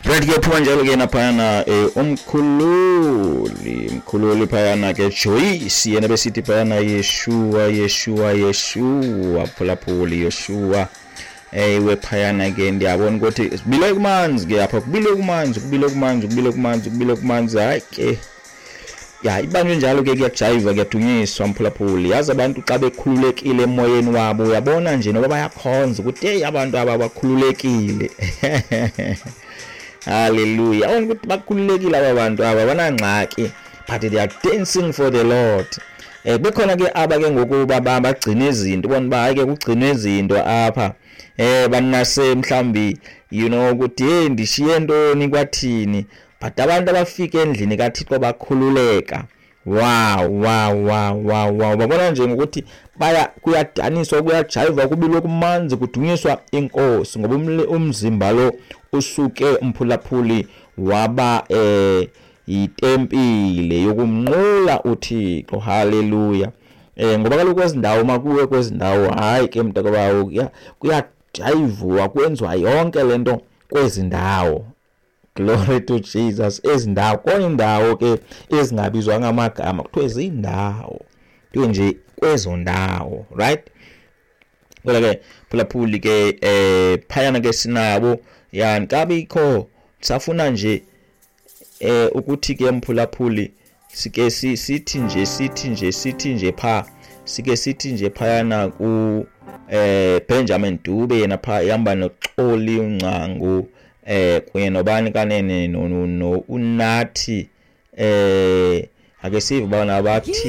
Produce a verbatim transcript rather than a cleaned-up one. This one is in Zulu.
Right ke phuma njalo ke naphayana eh umkhululi umkhululi phayana ke Joyce yena besithi phayana Yeshua Yeshua Yeshua phulaphuli Yeshua eh wephayana ke ndiyabona ukuthi sibile kumanzi ke apha kubile kumanzi kubile kumanzi kubile kumanzi kubile kumanzi hayi ke ya ibanjwe njalo ke kuyajiva kuyadunyiswa mphulaphuli yazi abantu xa bekhululekile emoyeni wabo uyabona nje noba bayakhonza ukuthi hey abantu aba bakhululekile hallelujah awona ukuthi bakhululekile aba bantu aba banangxaki but they are dancing for the Lord. Eh bekhona ke aba ke ngokuba bagcina izinto bona ba hayi ke kugcina izinto apha eh banase mhlambi you know ukuthi hey ndishiye ntoni kwathini but abantu abafika endlini kaThixo bakhululeka. Wow wow wow wow wow babona nje ngokuthi baya kuyadaniswa kuyajiva kubilo kumanzi kudunyiswa inkosi ngoba umzimba lo usuke umphulaphuli waba eh itempile yokumnqula uThixo. Hallelujah. Eh ngoba kaloku kwezindawo makuwe kwezindawo hayi ke mntakwabo kuyajivwa kwenziwa yonke lento kwezindawo. Glory to Jesus. Ezindawo kona indawo ke ezingabizwa ngamagama kuthiwe izindawo kuthiwe nje kwezo ndawo, right? Kodwa ke phulaphuli ke eh phayana ke sinabo yani kabikho safuna nje eh ukuthi ke mphulaphuli sike sithi nje sithi nje sithi nje pha sike sithi nje phayana ku eh Benjamin Dube yena pha ihamba noXoli uNcangu eh kunye nobani kanene no uNathi eh ake sive bana bathi